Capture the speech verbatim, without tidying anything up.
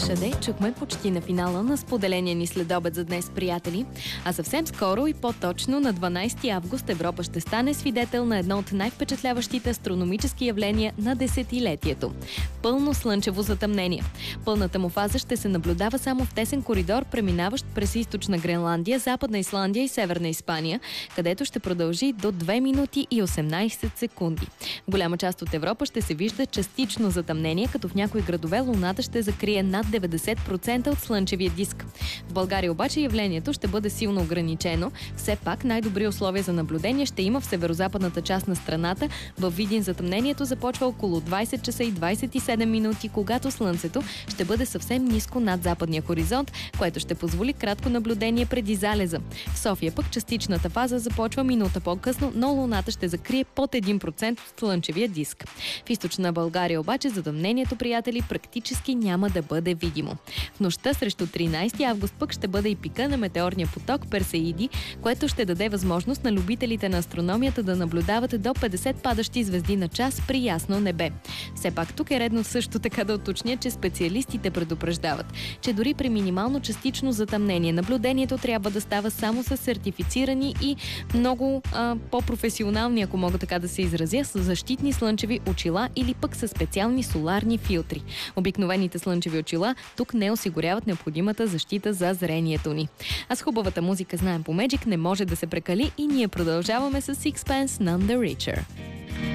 Шаде чухме почти на финала на споделения ни следобед за днес, приятели. А съвсем скоро и по-точно на дванайсети август Европа ще стане свидетел на едно от най-впечатляващите астрономически явления на десетилетието. Пълно слънчево затъмнение. Пълната му фаза ще се наблюдава само в тесен коридор, преминаващ през източна Гренландия, западна Исландия и северна Испания, където ще продължи до две минути и осемнайсет секунди. В голяма част от Европа ще се вижда частично затъмнение, като в някои градове луната ще закрие над деветдесет процента от слънчевия диск. В България обаче явлението ще бъде силно ограничено. Все пак най-добри условия за наблюдение ще има в северозападната част на страната. Във Видин затъмнението започва около двайсет часа и двайсет и седем минути, когато слънцето ще бъде съвсем ниско над западния хоризонт, което ще позволи кратко наблюдение преди залеза. В София пък частичната фаза започва минута по-късно, но луната ще закрие под един процент от слънчевия диск. В източна България обаче затъмнението, приятели, практически няма да бъде видимо. В нощта срещу тринайсети август пък ще бъде и пика на метеорния поток Персеиди, което ще даде възможност на любителите на астрономията да наблюдават до петдесет падащи звезди на час при ясно небе. Все пак тук е редно също така да уточня, че специалистите предупреждават, че дори при минимално частично затъмнение наблюдението трябва да става само с сертифицирани и много а, по-професионални, ако мога така да се изразя, с защитни слънчеви очила или пък с специални соларни филтри. Обикновените слънчеви очила тук не осигуряват необходимата защита за зрението ни. А с хубавата музика знаем по Magic не може да се прекали и ние продължаваме с Sixpence None the Richer.